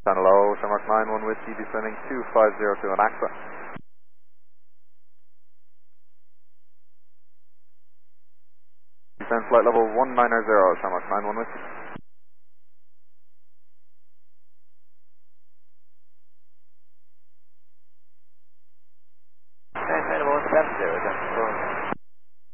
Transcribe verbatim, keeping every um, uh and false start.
Channel low, Shamrock nine one Whiskey, descending two five zero two on A X A. Descend flight level one nine zero, Shamrock nine one Whiskey. Okay, minimum one seven zero, that's